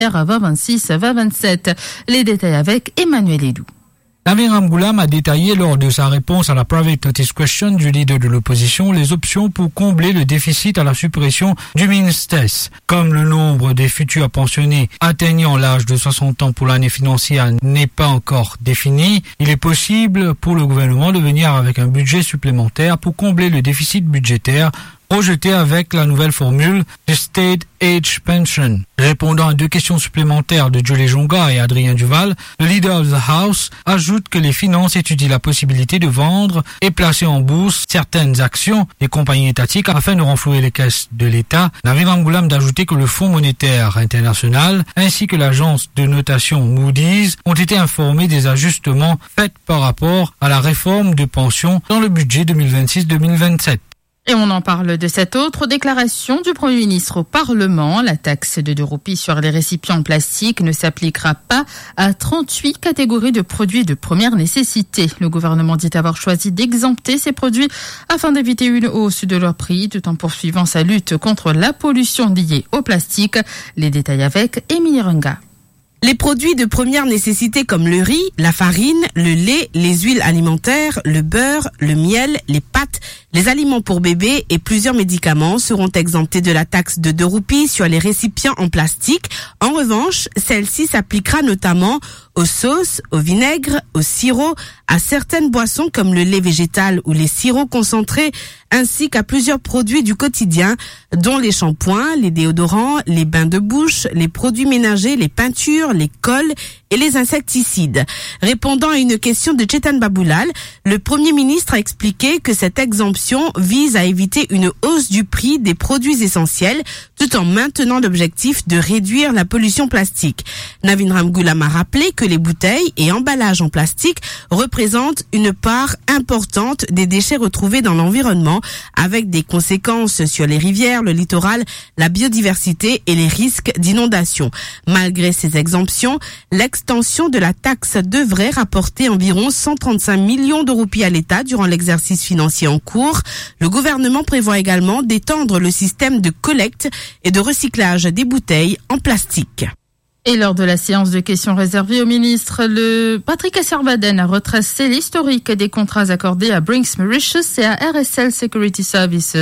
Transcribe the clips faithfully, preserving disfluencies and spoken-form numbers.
à vingt vingt-six à vingt vingt-sept. Les détails avec Emmanuel Edou. Navin Ramgoolam a détaillé lors de sa réponse à la private notice question du leader de l'opposition les options pour combler le déficit à la suppression du ministère. Comme le nombre des futurs pensionnés atteignant l'âge de soixante ans pour l'année financière n'est pas encore défini, il est possible pour le gouvernement de venir avec un budget supplémentaire pour combler le déficit budgétaire projeté avec la nouvelle formule de State Age Pension. Répondant à deux questions supplémentaires de Julie Jonga et Adrien Duval, le leader of the House ajoute que les finances étudient la possibilité de vendre et placer en bourse certaines actions des compagnies étatiques afin de renflouer les caisses de l'État. Navin Ramgoolam d'ajouter que le Fonds monétaire international ainsi que l'agence de notation Moody's ont été informés des ajustements faits par rapport à la réforme de pension dans le budget deux mille vingt-six deux mille vingt-sept. Et on en parle de cette autre déclaration du Premier ministre au Parlement. La taxe de deux roupies sur les récipients en plastique ne s'appliquera pas à trente-huit catégories de produits de première nécessité. Le gouvernement dit avoir choisi d'exempter ces produits afin d'éviter une hausse de leur prix tout en poursuivant sa lutte contre la pollution liée au plastique. Les détails avec Émilie Runga. Les produits de première nécessité comme le riz, la farine, le lait, les huiles alimentaires, le beurre, le miel, les pâtes, les aliments pour bébés et plusieurs médicaments seront exemptés de la taxe de deux roupies sur les récipients en plastique. En revanche, celle-ci s'appliquera notamment aux sauces, au vinaigre, au sirop, à certaines boissons comme le lait végétal ou les sirops concentrés, ainsi qu'à plusieurs produits du quotidien, dont les shampoings, les déodorants, les bains de bouche, les produits ménagers, les peintures, les colles et les insecticides. Répondant à une question de Chetan Baboulal, le Premier ministre a expliqué que cette exemption vise à éviter une hausse du prix des produits essentiels tout en maintenant l'objectif de réduire la pollution plastique. Navin Ramgoolam a rappelé que les bouteilles et emballages en plastique représentent une part importante des déchets retrouvés dans l'environnement avec des conséquences sur les rivières, le littoral, la biodiversité et les risques d'inondation. Malgré ces exemptions, l'extension de la taxe devrait rapporter environ cent trente-cinq millions de roupies à l'État durant l'exercice financier en cours. Le gouvernement prévoit également d'étendre le système de collecte et de recyclage des bouteilles en plastique. Et lors de la séance de questions réservée au ministre, le Patrick Asservaden a retracé l'historique des contrats accordés à Brinks Mauritius et à R S L Security Services.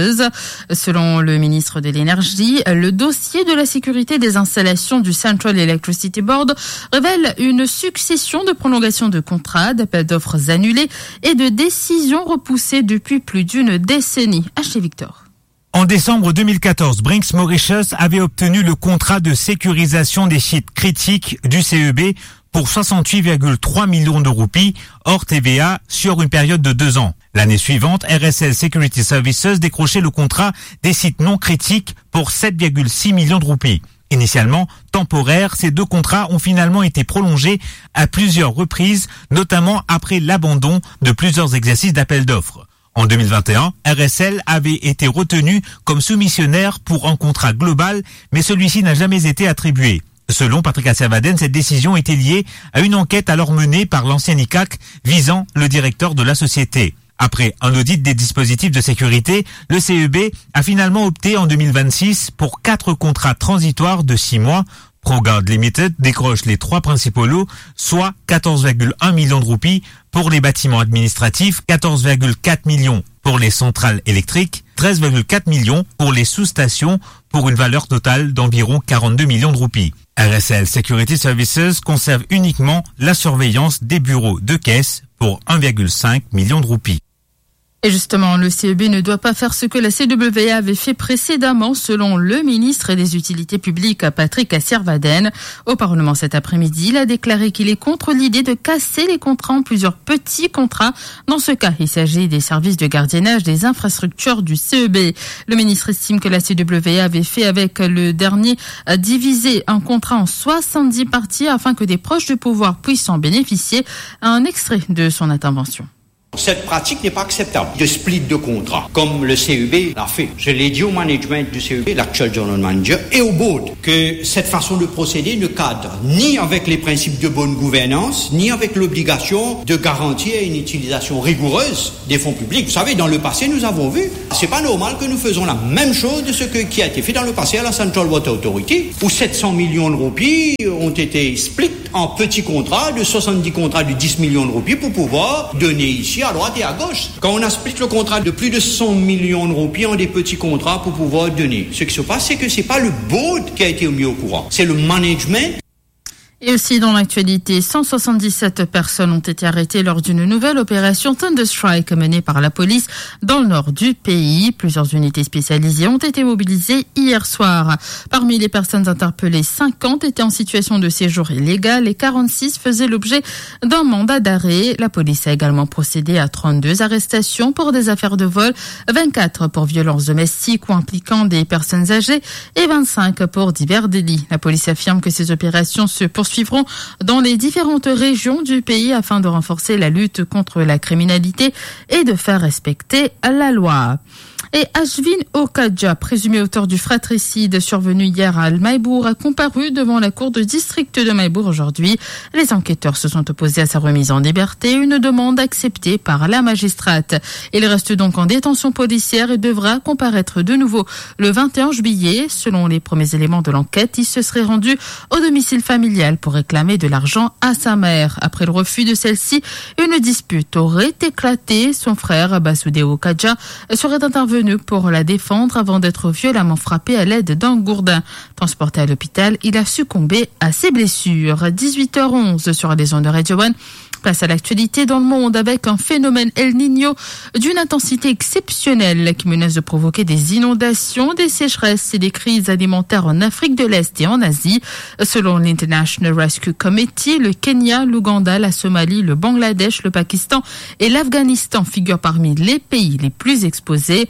Selon le ministre de l'Énergie, le dossier de la sécurité des installations du Central Electricity Board révèle une succession de prolongations de contrats, d'appels d'offres annulés et de décisions repoussées depuis plus d'une décennie. H. Victor. En décembre deux mille quatorze, Brinks Mauritius avait obtenu le contrat de sécurisation des sites critiques du C E B pour soixante-huit virgule trois millions de roupies, hors T V A, sur une période de deux ans. L'année suivante, R S L Security Services décrochait le contrat des sites non critiques pour sept virgule six millions de roupies. Initialement temporaires, ces deux contrats ont finalement été prolongés à plusieurs reprises, notamment après l'abandon de plusieurs exercices d'appel d'offres. En deux mille vingt et un, R S L avait été retenu comme soumissionnaire pour un contrat global, mais celui-ci n'a jamais été attribué. Selon Patrick Asservaden, cette décision était liée à une enquête alors menée par l'ancien I C A C visant le directeur de la société. Après un audit des dispositifs de sécurité, le C E B a finalement opté en deux mille vingt-six pour quatre contrats transitoires de six mois. ProGuard Limited décroche les trois principaux lots, soit quatorze virgule un millions de roupies pour les bâtiments administratifs, quatorze virgule quatre millions pour les centrales électriques, treize virgule quatre millions pour les sous-stations pour une valeur totale d'environ quarante-deux millions de roupies. R S L Security Services conserve uniquement la surveillance des bureaux de caisse pour un virgule cinq million de roupies. Et justement, le C E B ne doit pas faire ce que la C W A avait fait précédemment, selon le ministre des Utilités publiques, Patrick Asservaden. Au Parlement cet après-midi, il a déclaré qu'il est contre l'idée de casser les contrats en plusieurs petits contrats. Dans ce cas, il s'agit des services de gardiennage des infrastructures du C E B. Le ministre estime que la C W A avait fait avec le dernier diviser un contrat en soixante-dix parties afin que des proches du pouvoir puissent en bénéficier. Un extrait de son intervention. Cette pratique n'est pas acceptable, de split de contrat, comme le C E B l'a fait. Je l'ai dit au management du C E B, l'actuel general manager, et au board, que cette façon de procéder ne cadre ni avec les principes de bonne gouvernance, ni avec l'obligation de garantir une utilisation rigoureuse des fonds publics. Vous savez, dans le passé, nous avons vu, c'est pas normal que nous faisons la même chose de ce que, qui a été fait dans le passé à la Central Water Authority, où sept cents millions de roupies ont été split en petits contrats, de soixante-dix contrats de dix millions de roupies pour pouvoir donner ici à droite et à gauche. Quand on explique le contrat de plus de cent millions de roupies en des petits contrats pour pouvoir donner, ce qui se passe, c'est que c'est pas le board qui a été mis au courant, c'est le management. Et aussi dans l'actualité, cent soixante-dix-sept personnes ont été arrêtées lors d'une nouvelle opération Thunderstrike menée par la police dans le nord du pays. Plusieurs unités spécialisées ont été mobilisées hier soir. Parmi les personnes interpellées, cinquante étaient en situation de séjour illégal et quarante-six faisaient l'objet d'un mandat d'arrêt. La police a également procédé à trente-deux arrestations pour des affaires de vol, vingt-quatre pour violences domestiques ou impliquant des personnes âgées et vingt-cinq pour divers délits. La police affirme que ces opérations se poursuivent suivront dans les différentes régions du pays afin de renforcer la lutte contre la criminalité et de faire respecter la loi. Et Ashvin Okadja, présumé auteur du fratricide survenu hier à Maïbour, a comparu devant la cour de district de Maïbour aujourd'hui. Les enquêteurs se sont opposés à sa remise en liberté, une demande acceptée par la magistrate. Il reste donc en détention policière et devra comparaître de nouveau le vingt et un juillet. Selon les premiers éléments de l'enquête, il se serait rendu au domicile familial pour réclamer de l'argent à sa mère. Après le refus de celle-ci, une dispute aurait éclaté. Son frère, Bassoudé Okadja, serait intervenu pour la défendre avant d'être violemment frappé à l'aide d'un gourdin. Transporté à l'hôpital, il a succombé à ses blessures. dix-huit heures onze sur les ondes de Radio One. Place à l'actualité dans le monde avec un phénomène El Niño d'une intensité exceptionnelle qui menace de provoquer des inondations, des sécheresses et des crises alimentaires en Afrique de l'Est et en Asie. Selon l'International Rescue Committee, le Kenya, l'Ouganda, la Somalie, le Bangladesh, le Pakistan et l'Afghanistan figurent parmi les pays les plus exposés.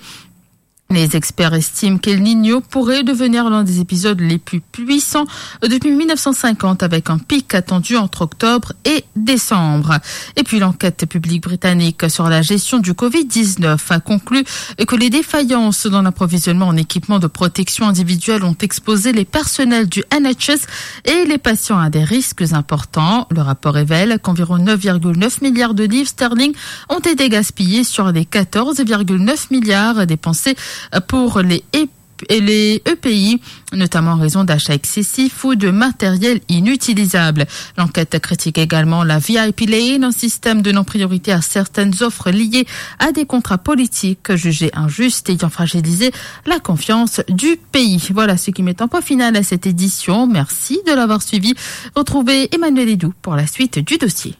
Les experts estiment qu'El Niño pourrait devenir l'un des épisodes les plus puissants depuis mille neuf cent cinquante avec un pic attendu entre octobre et décembre. Et puis l'enquête publique britannique sur la gestion du covid dix-neuf a conclu que les défaillances dans l'approvisionnement en équipements de protection individuelle ont exposé les personnels du N H S et les patients à des risques importants. Le rapport révèle qu'environ neuf virgule neuf milliards de livres sterling ont été gaspillés sur les quatorze virgule neuf milliards dépensés pour les et les E P I, notamment en raison d'achats excessifs ou de matériel inutilisable. L'enquête critique également la V I P Lane, un système donnant priorité à certaines offres liées à des contrats politiques jugés injustes ayant fragilisé la confiance du pays. Voilà ce qui met un point final à cette édition. Merci de l'avoir suivi. Retrouvez Emmanuel Edoux pour la suite du dossier.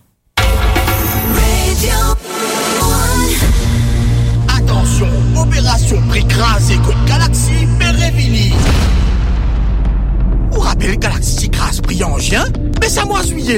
Attention, opération prix crasé contre Galaxy Pérévini. Vous rappelez Galaxy crase brillant en chien? Mais ça moi juillet